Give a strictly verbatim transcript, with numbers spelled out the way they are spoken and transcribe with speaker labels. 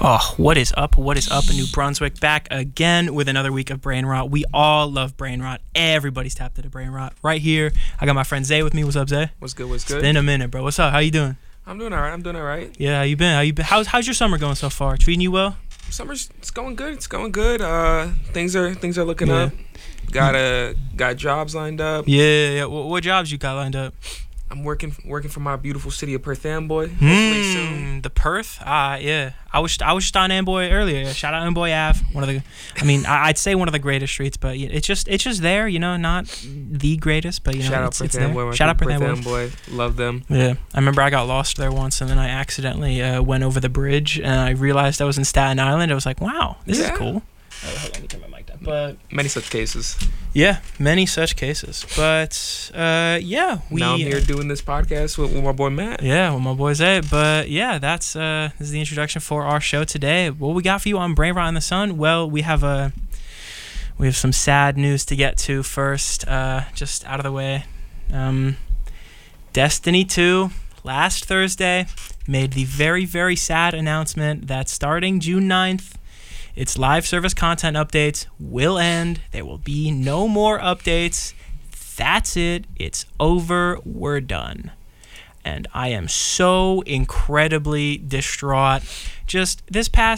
Speaker 1: Oh, what is up? What is up in New Brunswick? Back again with another week of Brain Rot. We all love Brain Rot. Everybody's tapped into Brain Rot. Right here, I got my friend Zay with me. What's up, Zay?
Speaker 2: What's good? What's good?
Speaker 1: It's been a minute, bro. What's up? How you doing?
Speaker 2: I'm doing all right. I'm doing all right.
Speaker 1: Yeah, how you been? How you been? How's how's your summer going so far? Treating you well?
Speaker 2: Summer's it's going good. It's going good. Uh, things are things are looking
Speaker 1: Yeah.
Speaker 2: up. Got a got jobs lined up.
Speaker 1: Yeah, yeah. What, what jobs you got lined up?
Speaker 2: I'm working working for my beautiful city of Perth Amboy. Hopefully soon.
Speaker 1: Mm, the Perth? Ah, yeah. I was I was just on Amboy earlier. Shout out Amboy Ave. One of the, I mean, I- I'd say one of the greatest streets, but yeah, it's just it's just there, you know, not the greatest, but you know,
Speaker 2: Shout out
Speaker 1: it's,
Speaker 2: Perth
Speaker 1: it's there.
Speaker 2: Amboy. my
Speaker 1: Shout out Perth
Speaker 2: Perth
Speaker 1: Amboy.
Speaker 2: Amboy. Love them.
Speaker 1: Yeah, I remember I got lost there once, and then I accidentally uh, went over the bridge, and I realized I was in Staten Island. I was like, "Wow, this
Speaker 2: Yeah.
Speaker 1: is cool." Oh, hold on, let me turn my mic down. But
Speaker 2: Many such cases.
Speaker 1: yeah, many such cases. But uh, yeah, we
Speaker 2: now I'm here doing this podcast with, with my boy Matt.
Speaker 1: yeah, well, my boy's A. But yeah, that's uh, this is the introduction for our show today. What we got for you on Brain Rot in the Sun? Well, we have a we have some sad news to get to first. Uh, just out of the way, um, Destiny two last Thursday made the very very sad announcement that starting June ninth, its live service content updates will end. There will be no more updates. That's it. It's over. We're done. And I am so incredibly distraught. Just this past